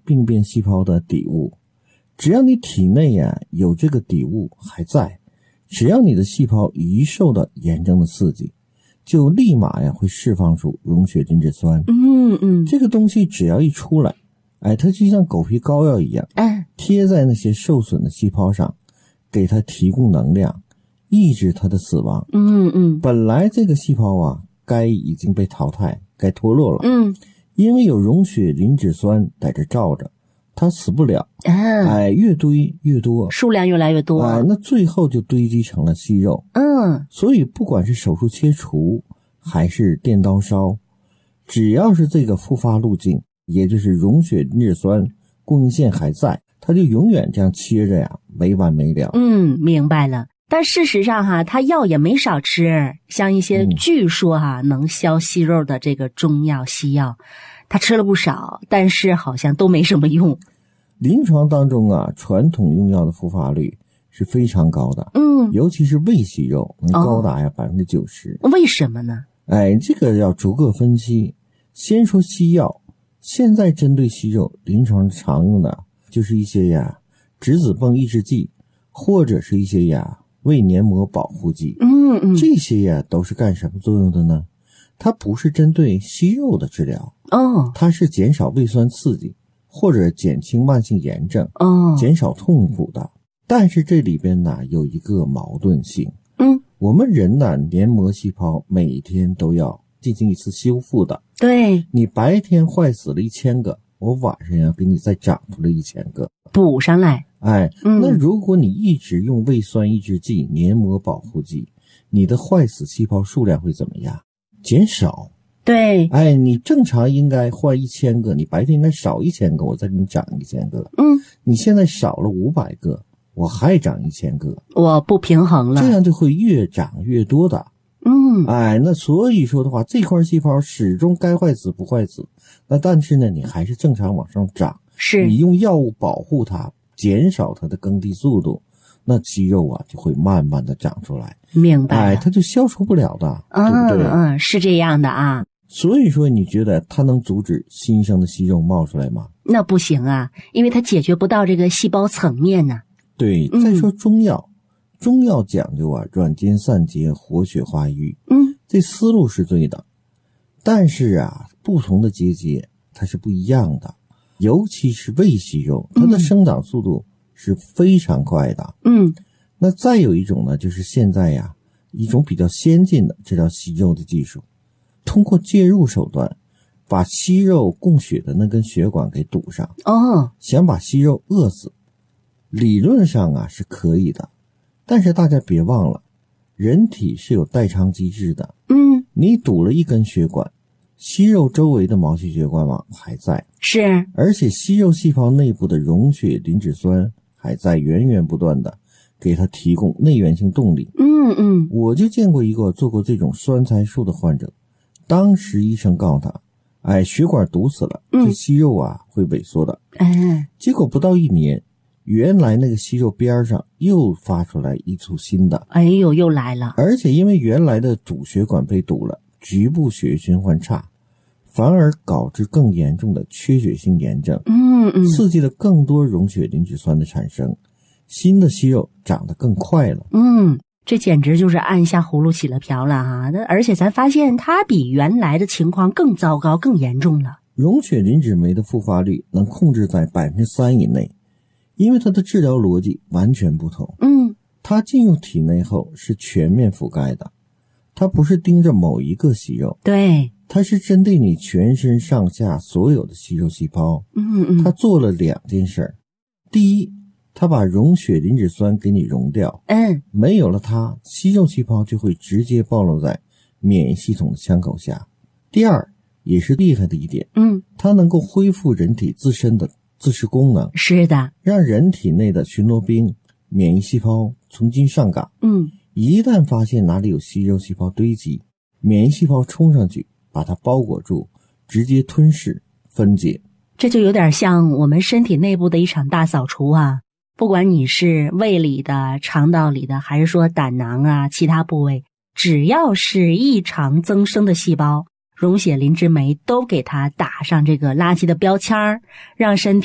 病变细胞的底物，只要你体内有这个底物还在，只要你的细胞一受到炎症的刺激，就立马会释放出溶血磷脂酸。这个东西只要一出来，它就像狗皮膏药一样，贴在那些受损的细胞上，给它提供能量，抑制它的死亡。本来这个细胞该已经被淘汰，该脱落了。因为有溶血磷脂酸在这罩着，它死不了。越堆越多， 数量越来越多。 那最后就堆积成了息肉。所以不管是手术切除还是电刀烧，只要是这个复发路径，也就是溶血磷脂酸供应线还在，它就永远这样切着没完没了。 明白了。但事实上他药也没少吃，像一些据说能消息肉的这个中药西药，他吃了不少，但是好像都没什么用。 临床当中传统用药的复发率是非常高的。尤其是胃息肉能高达90%。 为什么呢？ 这个要逐个分析。先说西药，现在针对息肉临床常用的就是一些质子泵抑制剂，或者是一些胃黏膜保护剂。这些都是干什么作用的呢？它不是针对息肉的治疗，它是减少胃酸刺激或者减轻慢性炎症，减少痛苦的。但是这里边有一个矛盾性。我们人黏膜细胞每天都要进行一次修复的。 对， 你白天坏死了1000个，我晚上要给你再长出来1000个， 补上来。 那如果你一直用胃酸抑制剂、黏膜保护剂，你的坏死细胞数量会怎么样？减少。 对， 你正常应该换1000个，你白天应该少1000个，我再给你长1000个。你现在少了500个，我还长1000个， 我不平衡了， 这样就会越长越多的。那所以说的话，这块细胞始终该坏死不坏死，那但是呢，你还是正常往上长。 是你用药物保护它，减少它的耕地速度，那肌肉就会慢慢的长出来。 明白了。 它就消除不了的，对不对？ 是这样的所以说，你觉得它能阻止新生的息肉冒出来吗？ 那不行因为它解决不到这个细胞层面呢。 对，再说中药，中药讲究软坚散结，活血化瘀。这思路是对的，但是不同的结节它是不一样的，尤其是胃息肉，它的生长速度是非常快的。那再有一种呢，就是现在一种比较先进的治疗息肉的技术，通过介入手段把息肉供血的那根血管给堵上。想把息肉饿死，理论上是可以的，但是大家别忘了，人体是有代偿机制的。你堵了一根血管，息肉周围的毛细血管网还在， 是， 而且息肉细胞内部的溶血磷脂酸还在源源不断的给它提供内源性动力。我就见过一个做过这种栓塞术的患者，当时医生告诉他，血管堵死了，这息肉会萎缩的。结果不到1年，原来那个息肉边上又发出来一簇新的。 又来了。 而且因为原来的主血管被堵了，局部血液循环差，反而导致更严重的缺血性炎症。刺激了更多溶血磷脂酸的产生，新的息肉长得更快了。 这简直就是按下葫芦起了瓢了而且咱发现它比原来的情况更糟糕，更严重了。 溶血磷脂酶的复发率能控制在3%以内，因为它的治疗逻辑完全不同。它进入体内后是全面覆盖的，它不是盯着某一个息肉， 对， 它是针对你全身上下所有的息肉细胞。它做了2件事。第一，它把溶血磷脂酸给你溶掉，没有了它，息肉细胞就会直接暴露在免疫系统的枪口下。第二，也是厉害的一点，它能够恢复人体自身的自噬功能。 是的， 让人体内的巡逻兵免疫细胞重新上岗。一旦发现哪里有息肉细胞堆积，免疫细胞冲上去把它包裹住，直接吞噬分解。 这就有点像我们身体内部的一场大扫除不管你是胃里的、肠道里的，还是说胆囊其他部位，只要是异常增生的细胞，溶血磷脂酶都给它打上这个垃圾的标签，让身体